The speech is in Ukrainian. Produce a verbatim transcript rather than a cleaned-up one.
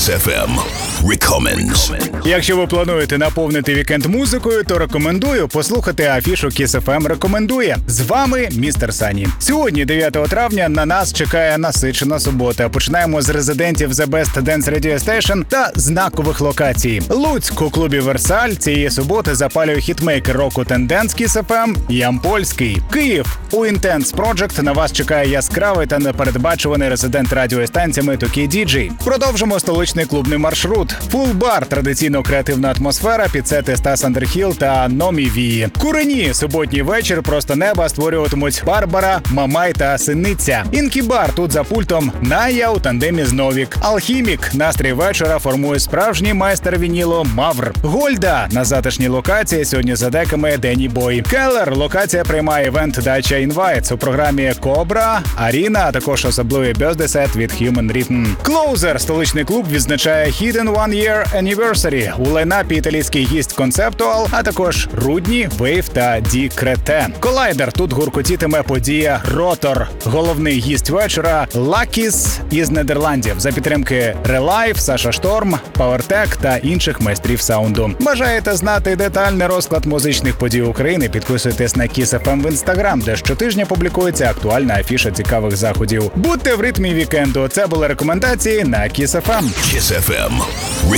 Kiss еф ем Recommends. Якщо ви плануєте наповнити вікенд музикою, то рекомендую послухати афішу Kiss еф ем рекомендує. З вами містер Сані. Сьогодні, дев'ятого травня, на нас чекає насичена субота. Починаємо з резидентів The Best Dance Radio Station та знакових локацій. Луцьк у клубі Версаль цієї суботи запалює хітмейкер року Tendence Kiss еф ем Ямпольський. Київ у Intense Project на вас чекає яскравий та непередбачуваний резидент радіостанціями Токі Діджей. Продовжимо столичний клубний маршрут. Фулл-бар, традиційно креативна атмосфера, підсети Стас Андерхіл та Номі Вії. Курені, суботній вечір просто неба створюватимуть Барбара, Мамай та Синиця. Інкібар тут за пультом Ная у тандемі з Новік. Алхімік, настрій вечора формує справжній майстер вінілу Мавр. Гольда на затишній локації сьогодні за деками Дені Бой. Келлер, локація приймає івент Дача Інвайтс у програмі Кобра, Аріна, а також особливий бьоздесет від Human Rhythm. Клоузер, столичний клуб відзначає Hidden One Year Anniversary. У лайнапі італійський гість Conceptual, а також Рудні, Вейв та Ді Крете. Колайдер, тут гуркотітиме подія Ротор. Головний гість вечора Лакіс із Нідерландів за підтримки Релайв, Саша Шторм, Пауертек та інших майстрів саунду. Бажаєте знати детальний розклад музичних подій України? Підписуйтесь на Kiss еф ем в Інстаграм, де щотижня публікується актуальна афіша цікавих заходів. Будьте в ритмі вікенду. Це були рекомендації на Kiss еф ем. Kiss еф ем